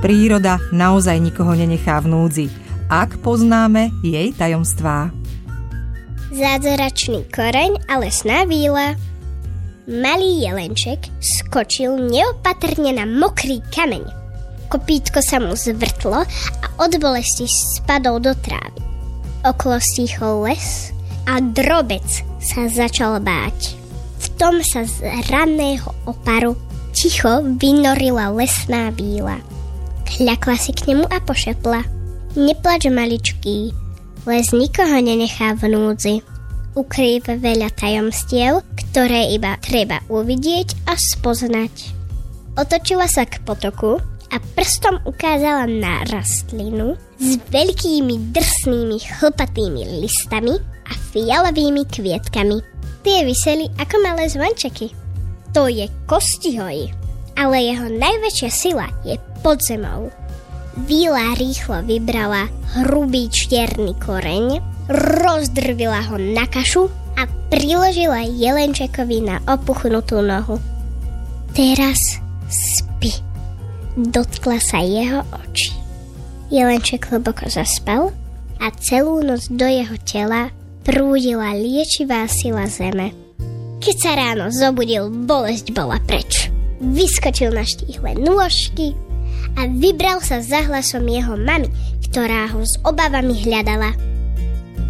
Príroda naozaj nikoho nenechá v núdzi, ak poznáme jej tajomstvá. Zázračný koreň a lesná víla. Malý jelenček skočil neopatrne na mokrý kameň. Kopítko sa mu zvrtlo a od bolesti spadol do trávy. Okolo stíchol les a drobec sa začal báť. V tom sa z ranného oparu ticho vynorila lesná víla. Hľakla si k nemu a pošepla: Neplač, maličký, les nikoho nenechá v núdzi. Ukrýva veľa tajomstiev, ktoré iba treba uvidieť a spoznať. Otočila sa k potoku a prstom ukázala na rastlinu s veľkými drsnými chlpatými listami a fialovými kvietkami. Tie viseli ako malé zvončeky. To je kostihoj, ale jeho najväčšia sila je pod zemou. Víla rýchlo vybrala hrubý čierny koreň, rozdrvila ho na kašu a priložila jelenčekovi na opuchnutú nohu. Teraz spí. Dotkla sa jeho očí. Jelenček hlboko zaspal a celú noc do jeho tela prúdila liečivá sila zeme. Keď sa ráno zobudil, bolesť bola preč. Vyskočil na štíhle nôžky a vybral sa za hlasom jeho mamy, ktorá ho s obavami hľadala.